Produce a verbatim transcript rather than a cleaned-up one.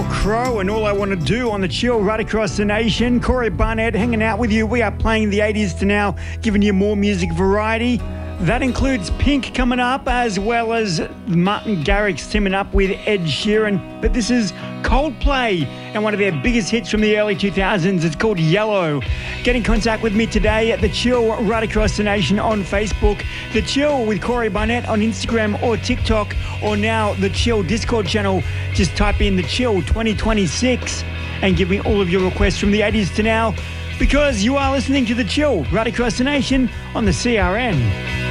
Sheryl Crow and All I Want to Do on the Chill right across the nation. Corey Barnett hanging out with you. We are playing the eighties to now, giving you more music variety. That includes Pink coming up, as well as Martin Garrix teaming up with Ed Sheeran. But this is Coldplay and one of their biggest hits from the early two thousands. It's called Yellow. Get in contact with me today at The Chill right across the nation on Facebook, The Chill with Corey Barnett on Instagram or TikTok, or now The Chill Discord channel. Just type in The Chill twenty twenty-six and give me all of your requests from the eighties to now, because you are listening to The Chill right across the nation on the C R N.